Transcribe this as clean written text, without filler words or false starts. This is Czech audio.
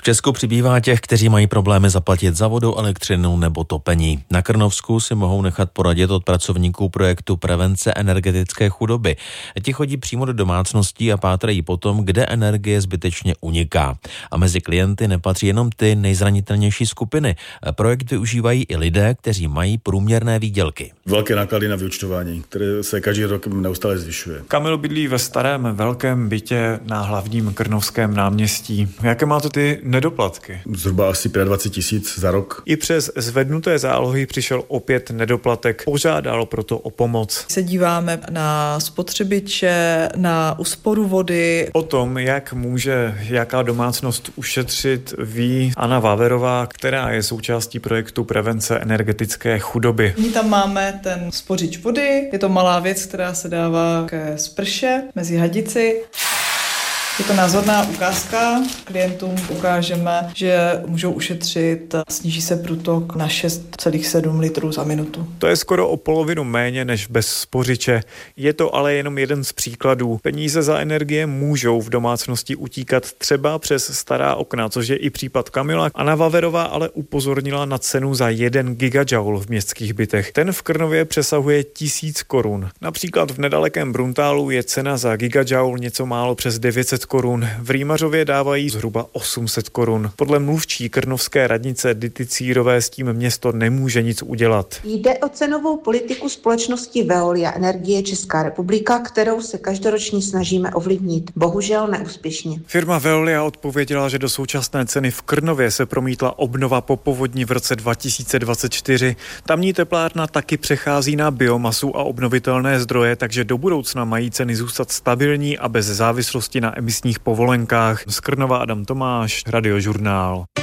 V Česku přibývá těch, kteří mají problémy zaplatit za vodu, elektřinu nebo topení. Na Krnovsku si mohou nechat poradit od pracovníků projektu prevence energetické chudoby. Ti chodí přímo do domácností a pátrají po tom, kde energie zbytečně uniká. A mezi klienty nepatří jenom ty nejzranitelnější skupiny. Projekt využívají i lidé, kteří mají průměrné výdělky. Velké náklady na vyúčtování, které se každý rok neustále zvyšuje. Kamil bydlí ve starém velkém bytě na hlavním Krnovském náměstí. Jaké máte ty nedoplatky? Zhruba asi 25 000 za rok. I přes zvednuté zálohy přišel opět nedoplatek. Požádal proto o pomoc. Se díváme na spotřebiče, na úsporu vody. O tom, jak může jaká domácnost ušetřit, ví Anna Waverová, která je součástí projektu prevence energetické chudoby. My tam máme ten spořič vody. Je to malá věc, která se dává ke sprše mezi hadici. Je to názorná ukázka. Klientům ukážeme, že můžou ušetřit, sníží se průtok na 6,7 litrů za minutu. To je skoro o polovinu méně než bez spořiče. Je to ale jenom jeden z příkladů. Peníze za energie můžou v domácnosti utíkat třeba přes stará okna, což je i případ Kamila. Anna Waverová ale upozornila na cenu za 1 gigajoule v městských bytech. Ten v Krnově přesahuje 1000 korun. Například v nedalekém Bruntálu je cena za gigajoule něco málo přes 900 korun. V Rýmařově dávají zhruba 800 korun. Podle mluvčí krnovské radnice Dity Círové s tím město nemůže nic udělat. Jde o cenovou politiku společnosti Veolia Energie Česká republika, kterou se každoročně snažíme ovlivnit. Bohužel neúspěšně. Firma Veolia odpověděla, že do současné ceny v Krnově se promítla obnova po povodni v roce 2024. Tamní teplárna taky přechází na biomasu a obnovitelné zdroje, takže do budoucna mají ceny zůstat stabilní a bez závislosti na emisních povolenkách. Z Krnova Adam Tomáš, Radiožurnál.